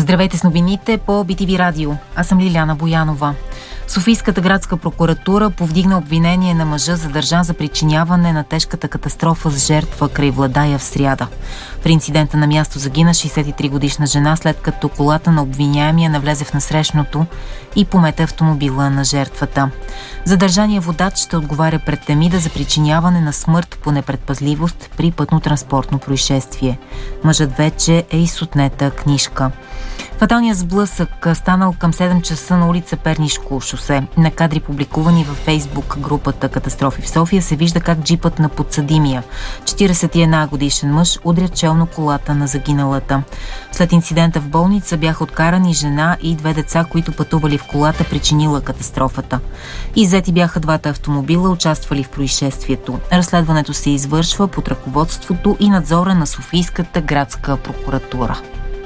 Здравейте с новините по BTV Радио. Аз съм Лиляна Боянова. Софийската градска прокуратура повдигна обвинение на мъжа, задържан за причиняване на тежката катастрофа с жертва край Владая в сряда. При инцидента на място загина 63-годишна жена, след като колата на обвиняемия навлезе в насрещното и помете автомобила на жертвата. Задържаният водач ще отговаря пред Темида за причиняване на смърт по непредпазливост при пътно-транспортно происшествие. Мъжът вече е и с отнета книжка. Фаталният сблъсък станал към 7 часа на улица Пернишко шосе. На кадри, публикувани във Фейсбук групата Катастрофи в София, се вижда как джипът на подсъдимия 41 годишен мъж удря челно колата на загиналата. След инцидента в болница бяха откарани жена и 2 деца, които пътували в колата, причинила катастрофата. Иззети бяха 2 автомобила, участвали в происшествието. Разследването се извършва под ръководството и надзора на Софийската градска прокуратура.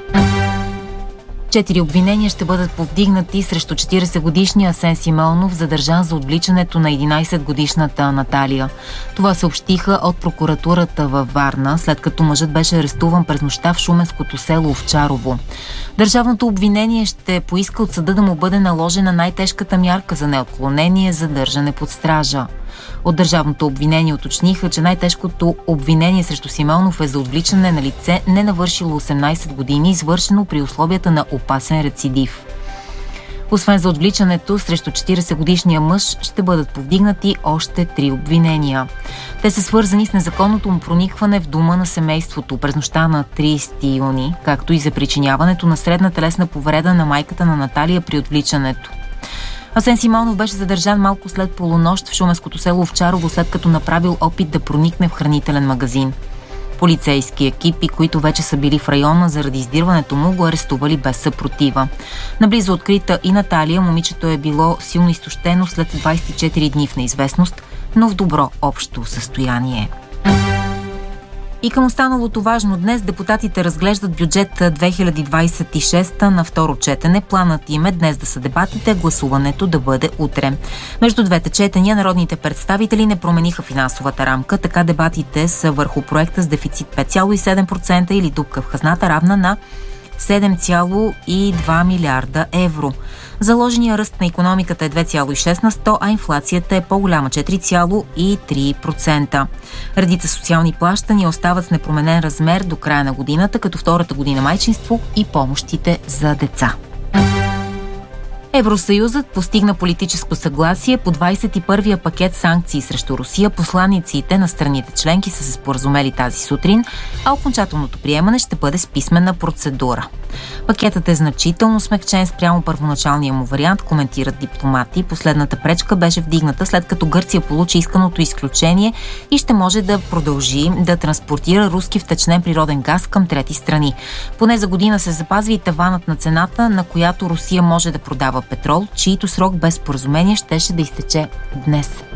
4 обвинения ще бъдат повдигнати срещу 40-годишния Асен Симеонов, задържан за отвличането на 11-годишната Наталия. Това съобщиха от прокуратурата във Варна, след като мъжът беше арестуван през нощта в шуменското село Овчарово. Държавното обвинение ще поиска от съда да му бъде наложена най-тежката мярка за неотклонение – задържане под стража. От държавното обвинение уточниха, че най-тежкото обвинение срещу Симеонов е за отвличане на лице, не навършило 18 години, извършено при условията на опасен рецидив. Освен за отвличането, срещу 40-годишния мъж ще бъдат повдигнати още 3 обвинения. Те са свързани с незаконното му проникване в дома на семейството през нощта на 30 юни, както и за причиняването на средна телесна повреда на майката на Наталия при отвличането. Асен Симеонов беше задържан малко след полунощ в шуменското село Овчарово, след като направил опит да проникне в хранителен магазин. Полицейски екипи, които вече са били в района заради издирването му, го арестували без съпротива. Наблизо открита и Наталия, момичето е било силно изтощено след 24 дни в неизвестност, но в добро общо състояние. И към останалото важно днес депутатите разглеждат бюджет 2026 на второ четене. Планът им е днес да са дебатите, гласуването да бъде утре. Между двете четения народните представители не промениха финансовата рамка, така дебатите са върху проекта с дефицит 5,7% или дупка в хазната, равна на 7,2 милиарда евро. Заложения ръст на икономиката е 2,6 на 100, а инфлацията е по-голяма – 4,3%. Редица социални плащания остават с непроменен размер до края на годината, като втората година майчинство и помощите за деца. Евросъюзът постигна политическо съгласие по 21-я пакет санкции срещу Русия. Посланиците на страните членки са се споразумели тази сутрин, а окончателното приемане ще бъде с писмена процедура. Пакетът е значително смекчен спрямо първоначалния му вариант, коментират дипломати. Последната пречка беше вдигната, след като Гърция получи исканото изключение и ще може да продължи да транспортира руски втечнен природен газ към трети страни. Поне за година се запазва и таванът на цената, на която Русия може да продава петрол, чието срок без споразумение щеше да изтече днес.